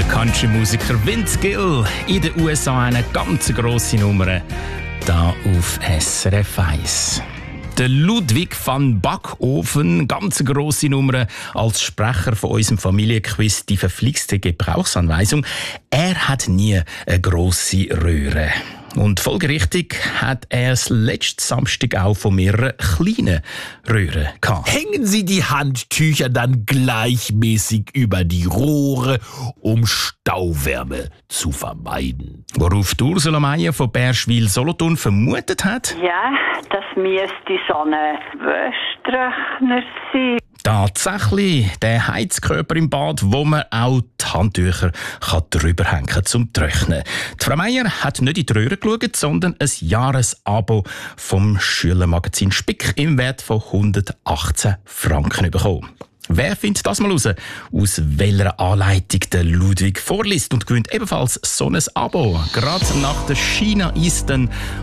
Der Country-Musiker Vince Gill in den USA eine ganz grosse Nummer. Da auf SRF 1. Der Ludwig van Backofen, ganz grosse Nummer als Sprecher von unserem Familienquiz «Die verflixte Gebrauchsanweisung». Er hat nie eine grosse Röhre. Und folgerichtig hat er es letzten Samstag auch von mehreren kleinen Röhren gehabt. Hängen Sie die Handtücher dann gleichmäßig über die Rohre, um Stauwärme zu vermeiden. Worauf Ursula Meier von Bärschwil-Solothurn vermutet hat? Ja, das müsste so ein Wäschtrockner sein. Tatsächlich, der Heizkörper im Bad, wo man auch die Handtücher drüber hängen kann, zum Trocknen. Die Frau Meier hat nicht in die Röhre geschaut, sondern ein Jahresabo vom Schülermagazin Spick im Wert von 118 Franken bekommen. Wer findet das mal raus? Aus welcher Anleitung der Ludwig vorliest und gewinnt ebenfalls so ein Abo. Gerade nach der China Eastern